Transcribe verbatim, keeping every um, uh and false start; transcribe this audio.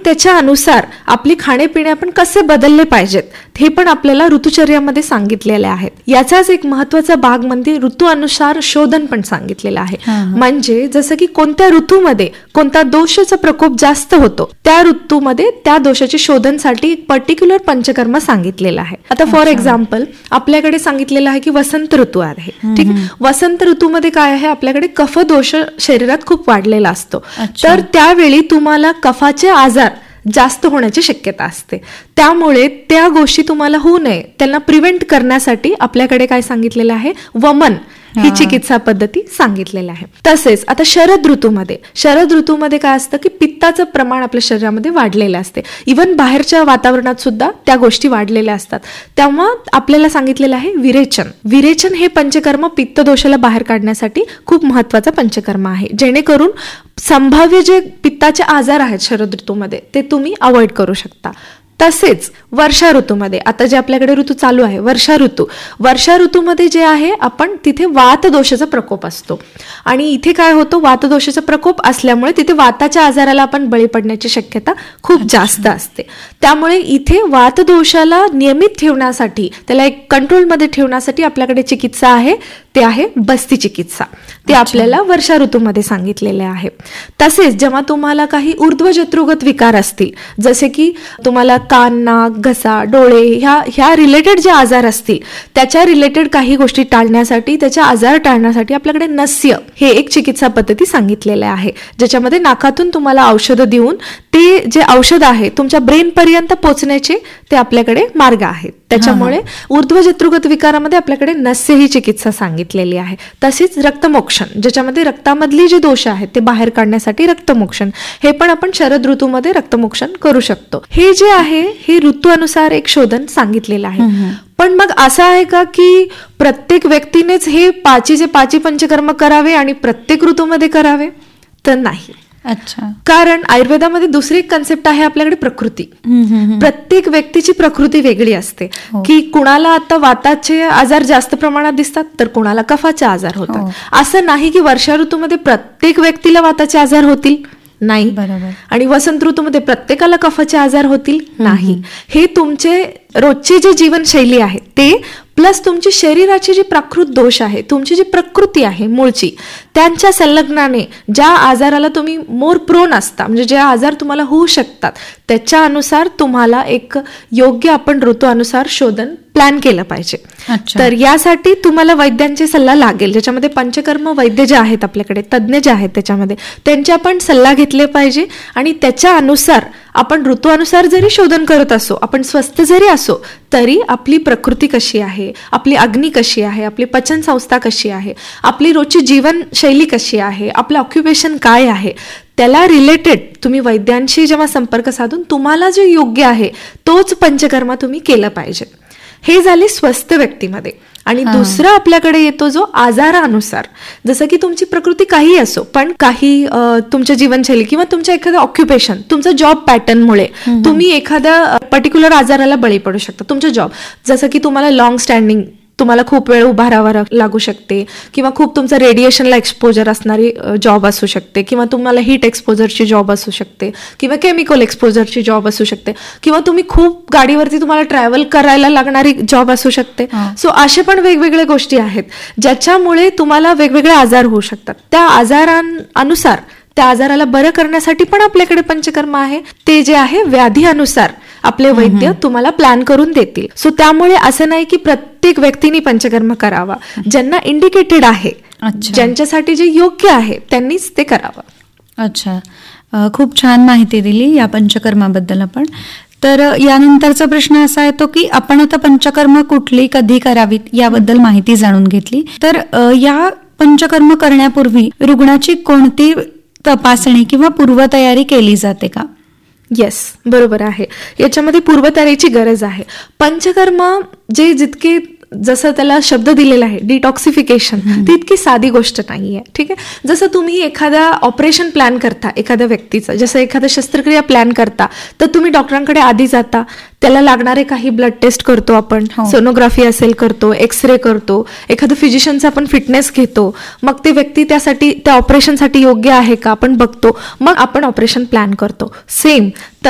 त्याच्या अनुसार आपली खाणेपिणे आपण कसे बदलले पाहिजेत हे पण आपल्याला ऋतुचर्यामध्ये सांगितलेले आहेत. याचाच एक महत्वाचा भाग म्हणजे ऋतूनुसार शोधन पण सांगितलेलं आहे. म्हणजे जसं की कोणत्या ऋतूमध्ये कोणता दोषाचा प्रकोप जास्त होतो त्या ऋतूमध्ये त्या दोषाच्या शोधनसाठी एक पर्टिक्युलर पंचकर्म सांगितलेलं आहे. आता फॉर एक्झाम्पल आपल्याकडे सांगितलेलं आहे की वसंत ऋतू आहे. ठीक आहे, वसंत ऋतूमध्ये काय आहे, आपल्याकडे कफ दोष शरीरात खूप वाढलेला असतो. तर त्यावेळी तुम्हाला कफाचे आजार जास्त होण्याची शक्यता असते. त्यामुळे त्या गोष्टी तुम्हाला होऊ नये त्यांना प्रिव्हेंट करण्यासाठी आपल्याकडे काय सांगितलेलं आहे, वमन ही चिकित्सा पद्धती सांगितलेल्या आहे. तसेच आता शरद ऋतूमध्ये शरद ऋतूमध्ये काय असतं की पित्ताचं प्रमाण आपल्या शरीरामध्ये वाढलेलं असते. इव्हन बाहेरच्या वातावरणात सुद्धा त्या गोष्टी वाढलेल्या असतात. तेव्हा आपल्याला सांगितलेलं आहे विरेचन. विरेचन हे पंचकर्म पित्त दोषाला बाहेर काढण्यासाठी खूप महत्वाचा पंचकर्म आहे, जेणेकरून संभाव्य जे पित्ताचे आजार आहेत शरद ऋतूमध्ये ते तुम्ही अवॉइड करू शकता. तसेच वर्षा ऋतूमध्ये आता जे आपल्याकडे ऋतू चालू आहे वर्षा ऋतू वर्षा ऋतूमध्ये जे आहे आपण तिथे वात दोषाचा प्रकोप असतो आणि इथे काय होतो, वात दोषाचा प्रकोप असल्यामुळे तिथे वाताच्या आजाराला आपण बळी पडण्याची शक्यता खूप जास्त असते. त्यामुळे इथे वात दोषाला नियमित ठेवण्यासाठी त्याला एक कंट्रोलमध्ये ठेवण्यासाठी आपल्याकडे चिकित्सा आहे, ते आहे बस्ती चिकित्सा. ते आपल्याला वर्षा ऋतूमध्ये सांगितलेले आहे. तसेच जेव्हा तुम्हाला काही ऊर्ध्वजत्रुगत विकार असतील, जसे की तुम्हाला कान, नाक, घसा, डोळे ह्या ह्या रिलेटेड जे आजार असतील त्याच्या रिलेटेड काही गोष्टी टाळण्यासाठी, त्याच्या आजार टाळण्यासाठी आपल्याकडे नस्य हे एक चिकित्सा पद्धती सांगितलेली आहे, ज्याच्यामध्ये नाकातून तुम्हाला औषधं देऊन ते जे औषध आहे तुमच्या ब्रेन पर्यंत पोहोचण्याचे ते आपल्याकडे मार्ग आहेत. त्याच्यामुळे ऊर्ध्वजत्रुगत विकारामध्ये आपल्याकडे नस्य ही चिकित्सा सांगितलेली आहे. तसेच रक्तमोक्षण, ज्याच्यामध्ये रक्तामधली जे दोष आहेत ते बाहेर काढण्यासाठी रक्तमोक्षण हे पण आपण शरद ऋतूमध्ये रक्तमोक्षण करू शकतो. हे जे आहे हे ऋतूनुसार एक शोधन सांगितलेलं आहे. पण मग असं आहे का की प्रत्येक व्यक्तीनेच हे पाचीचे पाची पंचकर्म करावे आणि प्रत्येक ऋतूमध्ये करावे? तर नाही. अच्छा. कारण आयुर्वेदामध्ये दुसरी एक कन्सेप्ट आहे आपल्याकडे प्रकृती. प्रत्येक व्यक्तीची प्रकृती वेगळी असते की कुणाला आता वाताचे आजार जास्त प्रमाणात दिसतात तर कुणाला कफाचे आजार होतात. असं नाही की वर्षा ऋतूमध्ये प्रत्येक व्यक्तीला वाताचे आजार होतील, नाही. बरोबर. आणि वसंत ऋतूमध्ये प्रत्येकाला कफाचे आजार होतील, नाही. हे तुमचे रोजची जी जीवनशैली आहे ते प्लस तुमची शरीराची जी प्राकृत दोष आहे, तुमची जी प्रकृती आहे मूळची, त्यांच्या संलग्नाने ज्या आजाराला तुम्ही मोर प्रोन असता, म्हणजे जे आजार तुम्हाला होऊ शकतात त्याच्या अनुसार तुम्हाला एक योग्य आपण ऋतूनुसार शोधन प्लॅन केलं पाहिजे. तर यासाठी तुम्हाला वैद्यांचे सल्ला लागेल, ज्याच्यामध्ये पंचकर्म वैद्य जे आहेत आपल्याकडे तज्ज्ञ जे आहेत त्याच्यामध्ये त्यांचे आपण सल्ला घेतले पाहिजे आणि त्याच्या अनुसार आपण ऋतूनुसार जरी शोधन करत असो, आपण स्वस्थ जरी असो तरी आपली प्रकृती कशी आहे, आपली अग्नी कशी आहे, आपली पचन संस्था कशी आहे, आपली रोजची जीवनशैली कशी आहे, आपलं ऑक्युपेशन काय आहे, त्याला रिलेटेड तुम्ही वैद्यांशी जेव्हा संपर्क साधून तुम्हाला जे योग्य आहे तोच पंचकर्म तुम्ही केलं पाहिजे. हे झाले स्वस्थ व्यक्तीमध्ये. आणि दुसरं आपल्याकडे येतो जो आजारानुसार, जसं की तुमची प्रकृती काही असो पण काही तुमच्या जीवनशैली किंवा तुमच्या एखादं ऑक्युपेशन, तुमचा जॉब पॅटर्नमुळे तुम्ही एखाद्या पर्टिक्युलर आजाराला बळी पडू शकता. तुमचा जॉब, जसं की तुम्हाला लॉंग स्टँडिंग तुम्हाला खूप वेळ उभा राहावं लागू शकते किंवा खूप तुमचा रेडिएशनला एक्सपोजर असणारी जॉब असू शकते किंवा तुम्हाला हीट एक्सपोजरची जॉब असू शकते किंवा केमिकल एक्सपोजरची जॉब असू शकते किंवा तुम्ही खूप गाडीवरती तुम्हाला ट्रॅव्हल करायला लागणारी जॉब असू शकते. सो असे पण वेगवेगळ्या गोष्टी आहेत ज्याच्यामुळे तुम्हाला वेगवेगळे आजार होऊ शकतात. त्या आजारांनुसार त्या आजाराला बरं करण्यासाठी पण आपल्याकडे पंचकर्म आहे, ते जे आहे व्याधी अनुसार आपले वैद्य तुम्हाला प्लॅन करून देतील. सो त्यामुळे असं नाही की प्रत्येक व्यक्तीने पंचकर्म करावा, ज्यांना इंडिकेटेड आहे, ज्यांच्यासाठी जे योग्य आहे त्यांनीच ते करावं. अच्छा, खूप छान माहिती दिली या पंचकर्माबद्दल आपण. तर यानंतरचा प्रश्न असा येतो की आपण आता पंचकर्म कुठली कधी करावीत याबद्दल माहिती जाणून घेतली, तर या पंचकर्म करण्यापूर्वी रुग्णाची कोणती तपासणी किंवा पूर्वतयारी केली जाते का? येस, बरोबर आहे. याच्यामध्ये पूर्वतयारीची गरज आहे. पंचकर्म जे जितके जसं त्याला शब्द दिलेला आहे डिटॉक्सिफिकेशन, ती इतकी साधी गोष्ट नाहीये. ठीक आहे, जसं तुम्ही एखादा ऑपरेशन प्लॅन करता एखाद्या व्यक्तीचं, जसं एखादा शस्त्रक्रिया प्लॅन करता तर तुम्ही डॉक्टरांकडे आधी जाता, त्याला लागणारे काही ब्लड टेस्ट करतो आपण, सोनोग्राफी असेल करतो, एक्सरे करतो, एखादं फिजिशियनचा आपण फिटनेस घेतो, मग ते व्यक्ती त्यासाठी त्या ऑपरेशनसाठी योग्य आहे का आपण बघतो, मग आपण ऑपरेशन प्लॅन करतो. सेम